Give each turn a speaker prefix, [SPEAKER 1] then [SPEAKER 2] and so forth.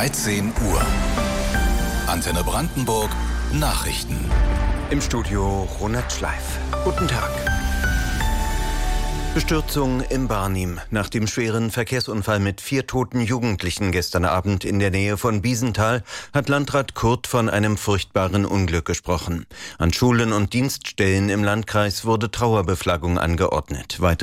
[SPEAKER 1] 13 Uhr. Antenne Brandenburg Nachrichten.
[SPEAKER 2] Im Studio Ronald Schleif. Guten Tag. Bestürzung im Barnim. Nach dem schweren Verkehrsunfall mit 4 toten Jugendlichen gestern Abend in der Nähe von Biesenthal hat Landrat Kurt von einem furchtbaren Unglück gesprochen. An Schulen und Dienststellen im Landkreis wurde Trauerbeflaggung angeordnet.